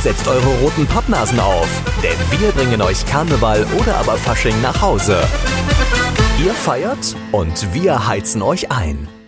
setzt eure roten Pappnasen auf, denn wir bringen euch Karneval oder aber Fasching nach Hause. Ihr feiert und wir heizen euch ein.